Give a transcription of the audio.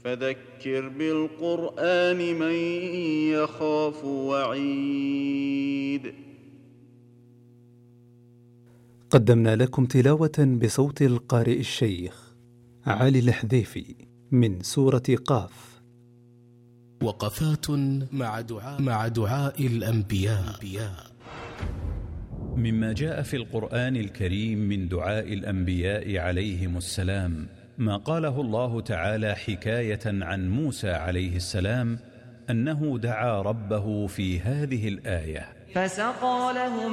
فذكر بالقرآن من يخاف وعيد. قدمنا لكم تلاوة بصوت القارئ الشيخ علي الحذيفي من سورة قاف. وقفات مع دعاء الأنبياء. مما جاء في القرآن الكريم من دعاء الأنبياء عليهم السلام ما قاله الله تعالى حكاية عن موسى عليه السلام أنه دعا ربه في هذه الآية: فسقى لهم